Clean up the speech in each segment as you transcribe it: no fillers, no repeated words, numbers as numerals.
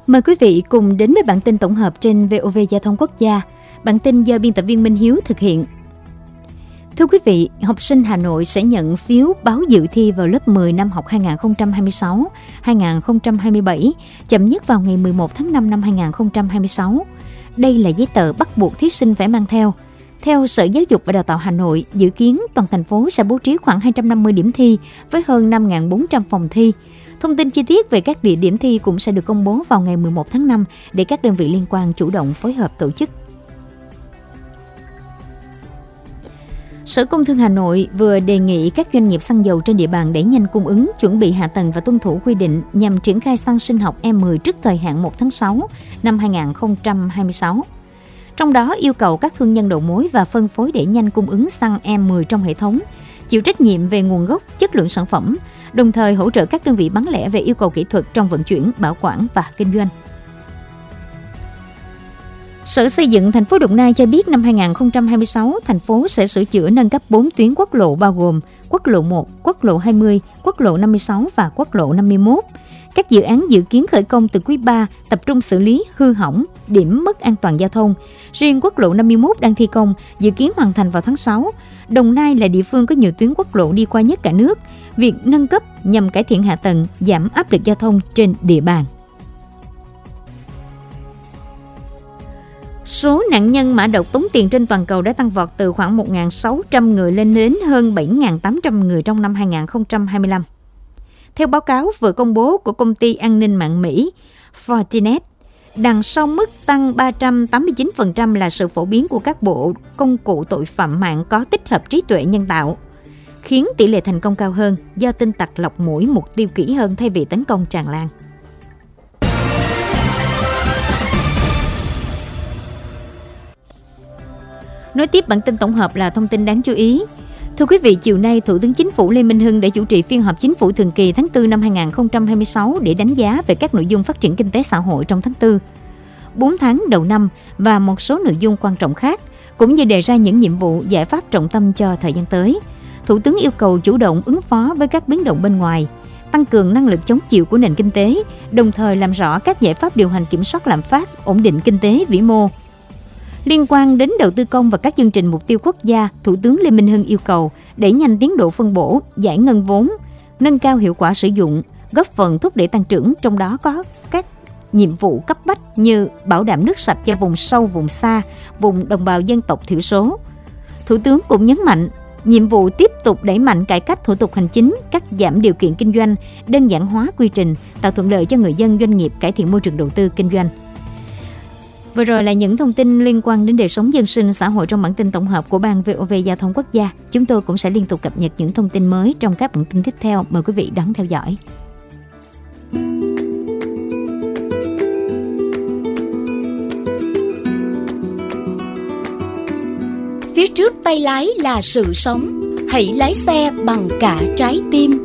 Mời quý vị cùng đến với bản tin tổng hợp trên VOV Giao thông Quốc gia. Bản tin do biên tập viên Minh Hiếu thực hiện. Thưa quý vị, học sinh Hà Nội sẽ nhận phiếu báo dự thi vào lớp 10 năm học 2026-2027, chậm nhất vào ngày 11 tháng 5 năm 2026. Đây là giấy tờ bắt buộc thí sinh phải mang theo. Theo Sở Giáo dục và Đào tạo Hà Nội, dự kiến toàn thành phố sẽ bố trí khoảng 250 điểm thi với hơn 5.400 phòng thi. Thông tin chi tiết về các địa điểm thi cũng sẽ được công bố vào ngày 11 tháng 5 để các đơn vị liên quan chủ động phối hợp tổ chức. Sở Công Thương Hà Nội vừa đề nghị các doanh nghiệp xăng dầu trên địa bàn đẩy nhanh cung ứng, chuẩn bị hạ tầng và tuân thủ quy định nhằm triển khai xăng sinh học E10 trước thời hạn 1 tháng 6 năm 2026. Trong đó yêu cầu các thương nhân đầu mối và phân phối đẩy nhanh cung ứng xăng E10 trong hệ thống, chịu trách nhiệm về nguồn gốc, chất lượng sản phẩm, đồng thời hỗ trợ các đơn vị bán lẻ về yêu cầu kỹ thuật trong vận chuyển, bảo quản và kinh doanh. Sở Xây dựng thành phố Đồng Nai cho biết năm 2026, thành phố sẽ sửa chữa nâng cấp 4 tuyến quốc lộ bao gồm quốc lộ 1, quốc lộ 20, quốc lộ 56 và quốc lộ 51. Các dự án dự kiến khởi công từ quý 3 tập trung xử lý hư hỏng, điểm mất an toàn giao thông. Riêng quốc lộ 51 đang thi công, dự kiến hoàn thành vào tháng 6. Đồng Nai là địa phương có nhiều tuyến quốc lộ đi qua nhất cả nước. Việc nâng cấp nhằm cải thiện hạ tầng, giảm áp lực giao thông trên địa bàn. Số nạn nhân mã độc tống tiền trên toàn cầu đã tăng vọt từ khoảng 1.600 người lên đến hơn 7.800 người trong năm 2025. Theo báo cáo vừa công bố của công ty an ninh mạng Mỹ Fortinet, đằng sau mức tăng 389% là sự phổ biến của các bộ công cụ tội phạm mạng có tích hợp trí tuệ nhân tạo, khiến tỷ lệ thành công cao hơn do tin tặc lọc mũi mục tiêu kỹ hơn thay vì tấn công tràn lan. Nối tiếp bản tin tổng hợp là thông tin đáng chú ý. Thưa quý vị, chiều nay, Thủ tướng Chính phủ Lê Minh Hưng đã chủ trì phiên họp Chính phủ thường kỳ tháng 4 năm 2026 để đánh giá về các nội dung phát triển kinh tế xã hội trong tháng 4, 4 tháng đầu năm và một số nội dung quan trọng khác, cũng như đề ra những nhiệm vụ, giải pháp trọng tâm cho thời gian tới. Thủ tướng yêu cầu chủ động ứng phó với các biến động bên ngoài, tăng cường năng lực chống chịu của nền kinh tế, đồng thời làm rõ các giải pháp điều hành kiểm soát lạm phát, ổn định kinh tế vĩ mô. Liên quan đến đầu tư công và các chương trình mục tiêu quốc gia, Thủ tướng Lê Minh Hưng yêu cầu đẩy nhanh tiến độ phân bổ, giải ngân vốn, nâng cao hiệu quả sử dụng, góp phần thúc đẩy tăng trưởng, trong đó có các nhiệm vụ cấp bách như bảo đảm nước sạch cho vùng sâu, vùng xa, vùng đồng bào dân tộc thiểu số. Thủ tướng cũng nhấn mạnh, nhiệm vụ tiếp tục đẩy mạnh cải cách thủ tục hành chính, cắt giảm điều kiện kinh doanh, đơn giản hóa quy trình, tạo thuận lợi cho người dân, doanh nghiệp, cải thiện môi trường đầu tư kinh doanh. Vừa rồi là những thông tin liên quan đến đời sống dân sinh xã hội trong bản tin tổng hợp của Ban VOV Giao thông Quốc gia. Chúng tôi cũng sẽ liên tục cập nhật những thông tin mới trong các bản tin tiếp theo. Mời quý vị đón theo dõi. Phía trước tay lái là sự sống. Hãy lái xe bằng cả trái tim.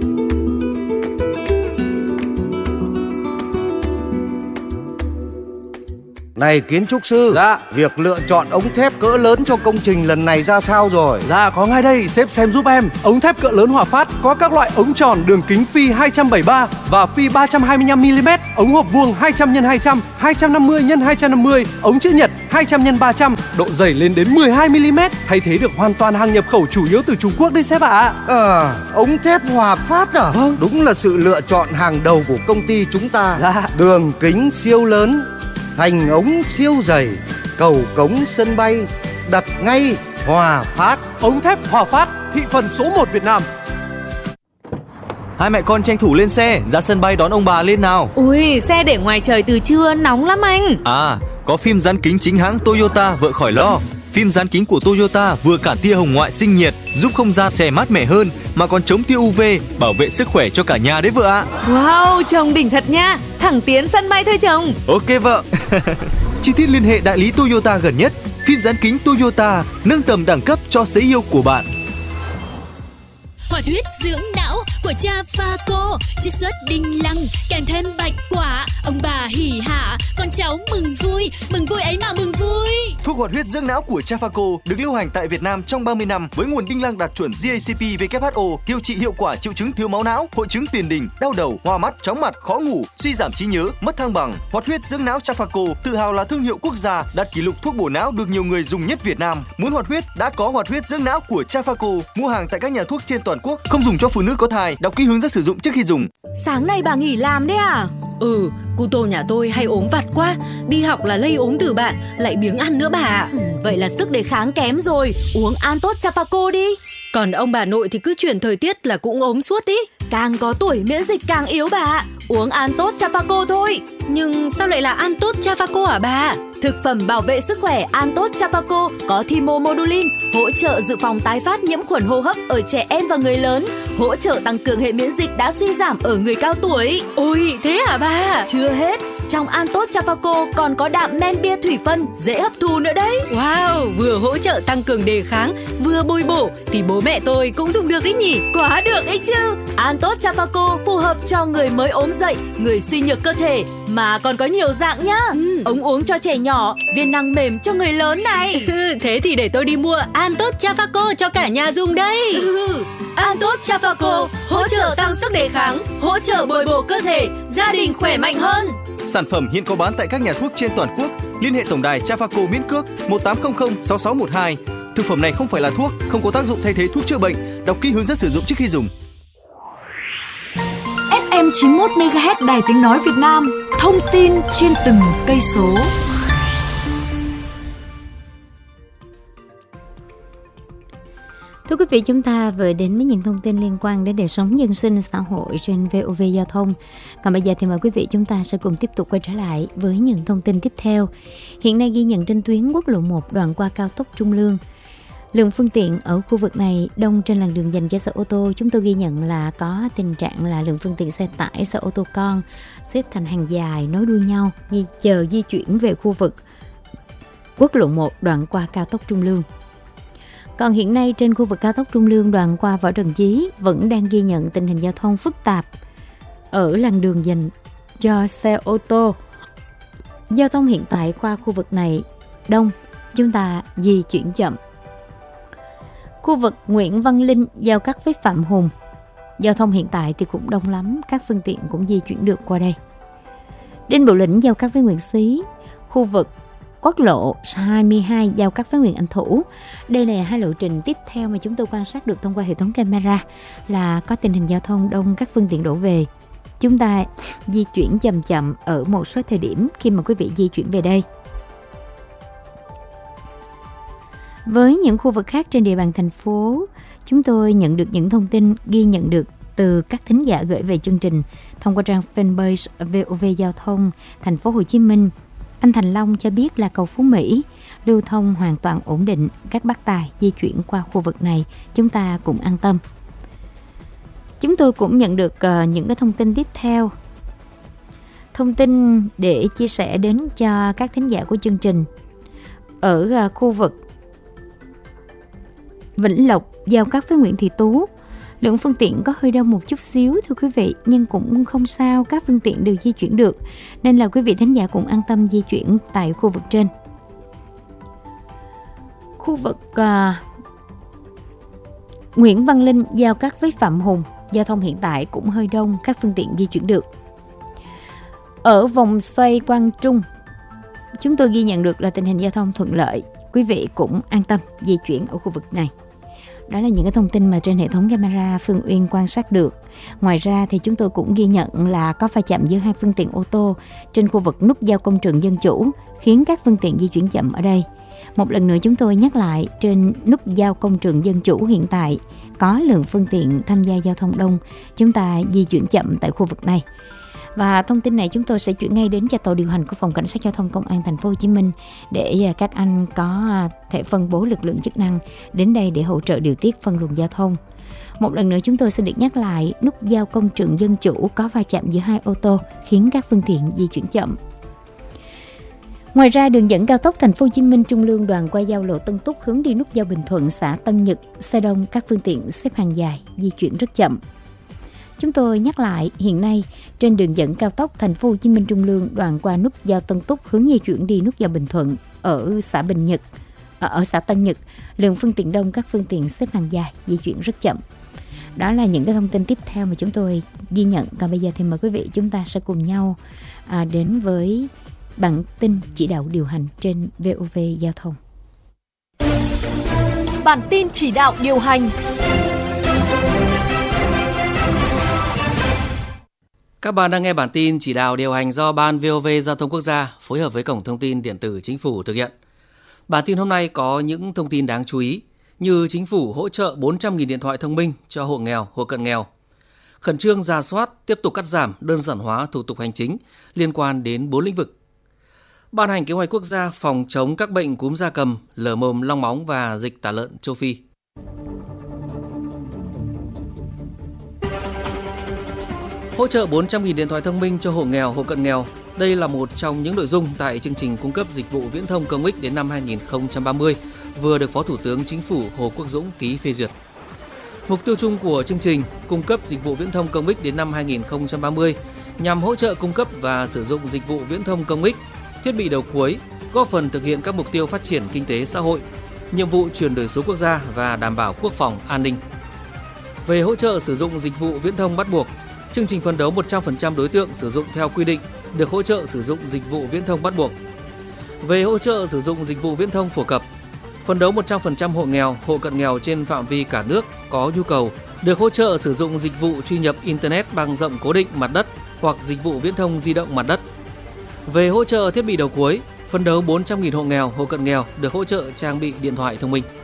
Này kiến trúc sư, dạ. Việc lựa chọn ống thép cỡ lớn cho công trình lần này ra sao rồi? Dạ có ngay đây, sếp xem giúp em. Ống thép cỡ lớn Hòa Phát có các loại ống tròn đường kính phi 273 và phi 325mm, ống hộp vuông 200x200, 250x250, ống chữ nhật 200x300, độ dày lên đến 12mm, thay thế được hoàn toàn hàng nhập khẩu chủ yếu từ Trung Quốc đấy sếp ạ. Ống thép Hòa Phát à? Vâng. Đúng là sự lựa chọn hàng đầu của công ty chúng ta. Dạ. Đường kính siêu lớn, thành ống siêu dày, cầu cống sân bay, đặt ngay Hòa Phát. Ống thép Hòa Phát, thị phần số 1 Việt Nam. Hai mẹ con tranh thủ lên xe, ra sân bay đón ông bà lên nào. Ui, xe để ngoài trời từ trưa, nóng lắm anh. À, có phim dán kính chính hãng Toyota vợ khỏi lo. Phim dán kính của Toyota vừa cản tia hồng ngoại sinh nhiệt, giúp không gian xe mát mẻ hơn, mà còn chống tia UV, bảo vệ sức khỏe cho cả nhà đấy vợ ạ. Wow, chồng đỉnh thật nha. Thẳng tiến sân bay thôi chồng. Ok vợ. Chi tiết liên hệ đại lý Toyota gần nhất. Phim dán kính Toyota, nâng tầm đẳng cấp cho sấy yêu của bạn. Hoạt huyết dưỡng não của cha pha cô, chiết xuất đinh lăng kèm thêm bạch quả, ông bà hỉ hả, con cháu mừng vui ấy mà mừng vui. Thu Thuốc hoạt huyết dưỡng não của Trafaco được lưu hành tại Việt Nam trong 30 năm với nguồn đinh lăng đạt chuẩn GACP/WHO, điều trị hiệu quả triệu chứng thiếu máu não, hội chứng tiền đình, đau đầu, hoa mắt, chóng mặt, khó ngủ, suy giảm trí nhớ, mất thăng bằng. Hoạt huyết dưỡng não Trafaco tự hào là thương hiệu quốc gia đạt kỷ lục thuốc bổ não được nhiều người dùng nhất Việt Nam. Muốn hoạt huyết đã có hoạt huyết dưỡng não của Trafaco. Mua hàng tại các nhà thuốc trên toàn quốc. Không dùng cho phụ nữ có thai. Đọc kỹ hướng dẫn sử dụng trước khi dùng. Sáng nay bà nghỉ làm đấy à? Cu tô nhà tôi hay ốm vặt quá, đi học là lây ốm từ bạn, lại biếng ăn nữa bà ạ. Vậy là sức đề kháng kém rồi, uống Antot Trafaco đi. Còn ông bà nội thì cứ chuyển thời tiết là cũng ốm suốt ý. Càng có tuổi miễn dịch càng yếu bà ạ. Uống Antot Trafaco thôi. Nhưng sao lại là Antot Trafaco hả bà? Thực phẩm bảo vệ sức khỏe Antot Trafaco có thymomodulin, hỗ trợ dự phòng tái phát nhiễm khuẩn hô hấp ở trẻ em và người lớn, hỗ trợ tăng cường hệ miễn dịch đã suy giảm ở người cao tuổi. Ôi, thế hả bà? Chưa hết, trong Antot Trafaco còn có đạm men bia thủy phân dễ hấp thu nữa đấy. Wow, vừa hỗ trợ tăng cường đề kháng, vừa bồi bổ thì bố mẹ tôi cũng dùng được đấy nhỉ? Quá được ấy chứ. Antot Trafaco phù hợp cho người mới ốm dậy, người suy nhược cơ thể mà còn có nhiều dạng nhá. Ống uống cho trẻ nhỏ, viên nang mềm cho người lớn này. Thế thì để tôi đi mua Antot Trafaco cho cả nhà dùng đây. Antot Trafaco hỗ trợ tăng sức đề kháng, hỗ trợ bồi bổ cơ thể, gia đình khỏe mạnh hơn. Sản phẩm hiện có bán tại các nhà thuốc trên toàn quốc. Liên hệ tổng đài Trafaco miễn cước 1800 6612. Thực phẩm này không phải là thuốc, không có tác dụng thay thế thuốc chữa bệnh. Đọc kỹ hướng dẫn sử dụng trước khi dùng. FM 91 MHz Đài Tiếng nói Việt Nam, thông tin trên từng cây số. Thưa quý vị, chúng ta vừa đến với những thông tin liên quan đến đời sống dân sinh xã hội trên VOV Giao thông. Còn bây giờ thì mời quý vị chúng ta sẽ cùng tiếp tục quay trở lại với những thông tin tiếp theo. Hiện nay ghi nhận trên tuyến quốc lộ 1 đoạn qua cao tốc Trung Lương, lượng phương tiện ở khu vực này đông trên làn đường dành cho xe ô tô. Chúng tôi ghi nhận là có tình trạng là lượng phương tiện xe tải, xe ô tô con xếp thành hàng dài nối đuôi nhau chờ di chuyển về khu vực quốc lộ 1 đoạn qua cao tốc Trung Lương. Còn hiện nay trên khu vực cao tốc Trung Lương đoạn qua Võ Trần Chí vẫn đang ghi nhận tình hình giao thông phức tạp ở làn đường dành cho xe ô tô. Giao thông hiện tại qua khu vực này đông, chúng ta di chuyển chậm. Khu vực Nguyễn Văn Linh giao cắt với Phạm Hùng, giao thông hiện tại thì cũng đông lắm, các phương tiện cũng di chuyển được qua đây. Đinh Bộ Lĩnh giao cắt với Nguyễn Xí, khu vực quốc lộ 22 giao cắt với Nguyễn Anh Thủ. Đây là hai lộ trình tiếp theo mà chúng tôi quan sát được thông qua hệ thống camera là có tình hình giao thông đông, các phương tiện đổ về. Chúng ta di chuyển chậm chậm ở một số thời điểm khi mà quý vị di chuyển về đây. Với những khu vực khác trên địa bàn thành phố, chúng tôi nhận được những thông tin ghi nhận được từ các thính giả gửi về chương trình thông qua trang fanpage VOV Giao thông Thành phố Hồ Chí Minh. Anh Thành Long cho biết là cầu Phú Mỹ lưu thông hoàn toàn ổn định, các bác tài di chuyển qua khu vực này, chúng ta cũng an tâm. Chúng tôi cũng nhận được những cái thông tin tiếp theo. Thông tin để chia sẻ đến cho các thính giả của chương trình. Ở khu vực Vĩnh Lộc giao cắt với Nguyễn Thị Tú, lượng phương tiện có hơi đông một chút xíu thưa quý vị, nhưng cũng không sao, các phương tiện đều di chuyển được, nên là quý vị thính giả cũng an tâm di chuyển tại khu vực trên. Khu vực Nguyễn Văn Linh giao cắt với Phạm Hùng, giao thông hiện tại cũng hơi đông, các phương tiện di chuyển được. Ở vòng xoay Quang Trung, chúng tôi ghi nhận được là tình hình giao thông thuận lợi, quý vị cũng an tâm di chuyển ở khu vực này. Đó là những cái thông tin mà trên hệ thống camera Phương Uyên quan sát được. Ngoài ra thì chúng tôi cũng ghi nhận là có va chạm giữa hai phương tiện ô tô trên khu vực nút giao Công Trường Dân Chủ, khiến các phương tiện di chuyển chậm ở đây. Một lần nữa chúng tôi nhắc lại, trên nút giao Công Trường Dân Chủ hiện tại có lượng phương tiện tham gia giao thông đông, chúng ta di chuyển chậm tại khu vực này. Và thông tin này chúng tôi sẽ chuyển ngay đến cho tổ điều hành của Phòng Cảnh sát Giao thông Công an Thành phố Hồ Chí Minh để các anh có thể phân bố lực lượng chức năng đến đây để hỗ trợ điều tiết phân luồng giao thông. Một lần nữa chúng tôi sẽ được nhắc lại, nút giao Công Trường Dân Chủ có va chạm giữa hai ô tô khiến các phương tiện di chuyển chậm. Ngoài ra, đường dẫn cao tốc Thành phố Hồ Chí Minh Trung Lương đoạn qua giao lộ Tân Túc hướng đi nút giao Bình Thuận xã Tân Nhật, xe đông, các phương tiện xếp hàng dài, di chuyển rất chậm. Chúng tôi nhắc lại, hiện nay trên đường dẫn cao tốc Thành phố Hồ Chí Minh Trung Lương đoạn qua nút giao Tân Túc hướng di chuyển đi nút giao Bình Thuận ở xã Tân Nhật, lượng phương tiện đông, các phương tiện xếp hàng dài, di chuyển rất chậm. Đó là những cái thông tin tiếp theo mà chúng tôi ghi nhận. Còn bây giờ thì mời quý vị chúng ta sẽ cùng nhau đến với bản tin chỉ đạo điều hành trên VOV Giao thông. Bản tin chỉ đạo điều hành. Các bạn đang nghe bản tin chỉ đạo điều hành do Ban VOV Giao thông Quốc gia phối hợp với Cổng Thông tin Điện tử Chính phủ thực hiện. Bản tin hôm nay có những thông tin đáng chú ý như Chính phủ hỗ trợ 400.000 điện thoại thông minh cho hộ nghèo, hộ cận nghèo. Khẩn trương rà soát, tiếp tục cắt giảm, đơn giản hóa thủ tục hành chính liên quan đến 4 lĩnh vực. Ban hành kế hoạch quốc gia phòng chống các bệnh cúm gia cầm, lở mồm long móng và dịch tả lợn châu Phi. Hỗ trợ 400.000 điện thoại thông minh cho hộ nghèo, hộ cận nghèo. Đây là một trong những nội dung tại chương trình cung cấp dịch vụ viễn thông công ích đến năm 2030 vừa được Phó Thủ tướng Chính phủ Hồ Quốc Dũng ký phê duyệt. Mục tiêu chung của chương trình cung cấp dịch vụ viễn thông công ích đến năm 2030 nhằm hỗ trợ cung cấp và sử dụng dịch vụ viễn thông công ích, thiết bị đầu cuối, góp phần thực hiện các mục tiêu phát triển kinh tế xã hội, nhiệm vụ chuyển đổi số quốc gia và đảm bảo quốc phòng an ninh. Về hỗ trợ sử dụng dịch vụ viễn thông bắt buộc, chương trình phấn đấu 100% đối tượng sử dụng theo quy định được hỗ trợ sử dụng dịch vụ viễn thông bắt buộc. Về hỗ trợ sử dụng dịch vụ viễn thông phổ cập, phấn đấu 100% hộ nghèo, hộ cận nghèo trên phạm vi cả nước có nhu cầu được hỗ trợ sử dụng dịch vụ truy nhập Internet băng rộng cố định mặt đất hoặc dịch vụ viễn thông di động mặt đất. Về hỗ trợ thiết bị đầu cuối, phấn đấu 400.000 hộ nghèo, hộ cận nghèo được hỗ trợ trang bị điện thoại thông minh.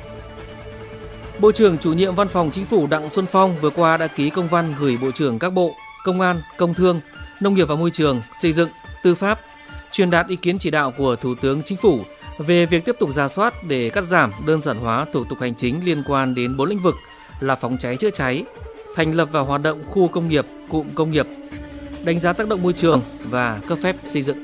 Bộ trưởng Chủ nhiệm Văn phòng Chính phủ Đặng Xuân Phong vừa qua đã ký công văn gửi Bộ trưởng các bộ Công an, Công thương, Nông nghiệp và Môi trường, Xây dựng, Tư pháp, truyền đạt ý kiến chỉ đạo của Thủ tướng Chính phủ về việc tiếp tục rà soát để cắt giảm, đơn giản hóa thủ tục hành chính liên quan đến 4 lĩnh vực là phòng cháy chữa cháy, thành lập và hoạt động khu công nghiệp, cụm công nghiệp, đánh giá tác động môi trường và cấp phép xây dựng.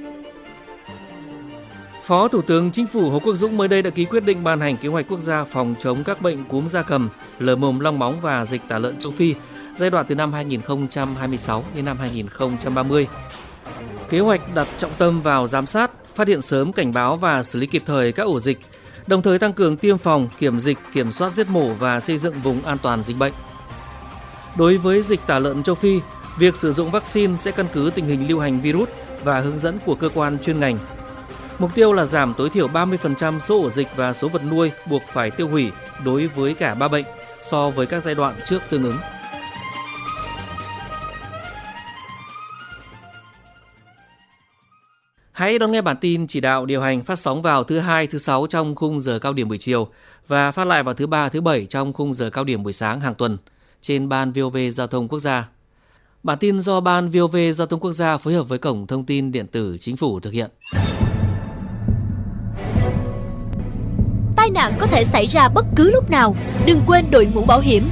Phó Thủ tướng Chính phủ Hồ Quốc Dũng mới đây đã ký quyết định ban hành kế hoạch quốc gia phòng chống các bệnh cúm gia cầm, lở mồm long móng và dịch tả lợn châu Phi giai đoạn từ năm 2026 đến năm 2030. Kế hoạch đặt trọng tâm vào giám sát, phát hiện sớm, cảnh báo và xử lý kịp thời các ổ dịch, đồng thời tăng cường tiêm phòng, kiểm dịch, kiểm soát giết mổ và xây dựng vùng an toàn dịch bệnh. Đối với dịch tả lợn châu Phi, việc sử dụng vaccine sẽ căn cứ tình hình lưu hành virus và hướng dẫn của cơ quan chuyên ngành. Mục tiêu là giảm tối thiểu 30% số ổ dịch và số vật nuôi buộc phải tiêu hủy đối với cả 3 bệnh so với các giai đoạn trước tương ứng. Hãy đón nghe bản tin chỉ đạo điều hành phát sóng vào thứ 2, thứ 6 trong khung giờ cao điểm buổi chiều và phát lại vào thứ 3, thứ 7 trong khung giờ cao điểm buổi sáng hàng tuần trên Ban VOV Giao thông Quốc gia. Bản tin do Ban VOV Giao thông Quốc gia phối hợp với Cổng Thông tin Điện tử Chính phủ thực hiện. Tai nạn có thể xảy ra bất cứ lúc nào, đừng quên đội mũ bảo hiểm.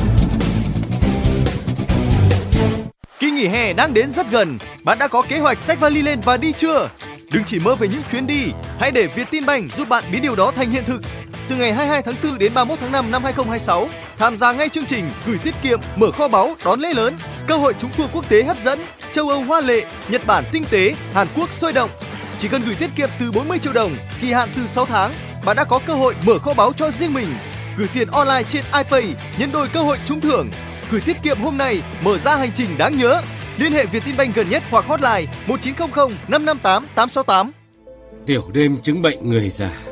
Kỳ nghỉ hè đang đến rất gần, bạn đã có kế hoạch xách vali lên và đi chưa? Đừng chỉ mơ về những chuyến đi, hãy để Vietinbank giúp bạn biến điều đó thành hiện thực. Từ ngày 22 tháng 4 đến 31 tháng 5 năm 2026, tham gia ngay chương trình gửi tiết kiệm, mở kho báu, đón lễ lớn, cơ hội trúng tour quốc tế hấp dẫn, châu Âu hoa lệ, Nhật Bản tinh tế, Hàn Quốc sôi động. Chỉ cần gửi tiết kiệm từ 40 triệu đồng, kỳ hạn từ 6 tháng, bạn đã có cơ hội mở kho báu cho riêng mình. Gửi tiền online trên iPay, nhân đôi cơ hội trúng thưởng. Gửi tiết kiệm hôm nay, mở ra hành trình đáng nhớ. Liên hệ Vietinbank gần nhất hoặc hotline 1900 558 868. Tiểu đêm chứng bệnh người già.